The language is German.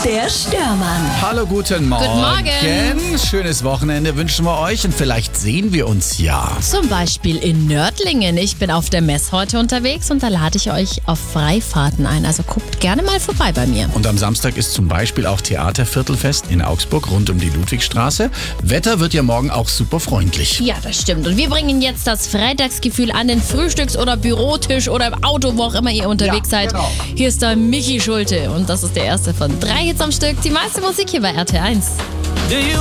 Der Störmann. Hallo, guten Morgen. Guten Morgen. Schönes Wochenende wünschen wir euch und vielleicht sehen wir uns ja. Zum Beispiel in Nördlingen. Ich bin auf der Mess heute unterwegs und da lade ich euch auf Freifahrten ein. Also guckt gerne mal vorbei bei mir. Und am Samstag ist zum Beispiel auch Theaterviertelfest in Augsburg rund um die Ludwigstraße. Wetter wird ja morgen auch super freundlich. Ja, das stimmt. Und wir bringen jetzt das Freitagsgefühl an den Frühstücks- oder Bürotisch oder im Auto, wo auch immer ihr unterwegs seid. genau. Hier ist der Michi Schulte und das ist der erste von 3 Hits am Stück. Die meiste Musik hier bei RT1.